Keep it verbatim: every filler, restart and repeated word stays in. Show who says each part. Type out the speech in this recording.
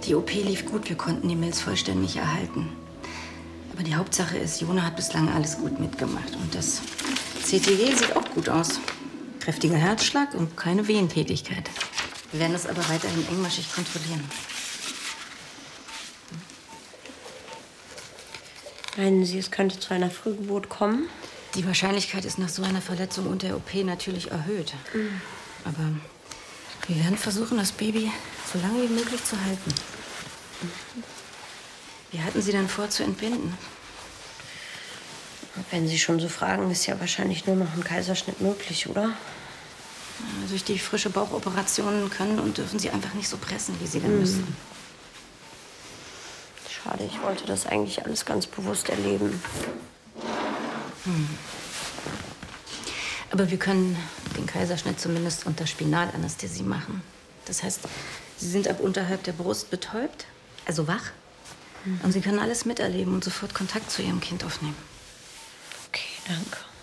Speaker 1: Die O P lief gut, wir konnten die Milz vollständig erhalten. Aber die Hauptsache ist, Jona hat bislang alles gut mitgemacht. Und das C T G sieht auch gut aus. Kräftiger Herzschlag und keine Wehentätigkeit. Wir werden das aber weiterhin engmaschig kontrollieren.
Speaker 2: Meinen Sie, es könnte zu einer Frühgeburt kommen?
Speaker 1: Die Wahrscheinlichkeit ist nach so einer Verletzung und der O P natürlich erhöht. Mhm. Aber wir werden versuchen, das Baby so lange wie möglich zu halten. Mhm. Wie hatten Sie denn vor, zu entbinden?
Speaker 2: Wenn Sie schon so fragen, ist ja wahrscheinlich nur noch ein Kaiserschnitt möglich, oder?
Speaker 1: Durch die frische Bauchoperationen können und dürfen Sie einfach nicht so pressen, wie Sie denn müssen.
Speaker 2: Schade, ich wollte das eigentlich alles ganz bewusst erleben.
Speaker 1: Hm. Aber wir können den Kaiserschnitt zumindest unter Spinalanästhesie machen. Das heißt, Sie sind ab unterhalb der Brust betäubt, also wach. Mhm. Und Sie können alles miterleben und sofort Kontakt zu Ihrem Kind aufnehmen.
Speaker 2: Okay, danke.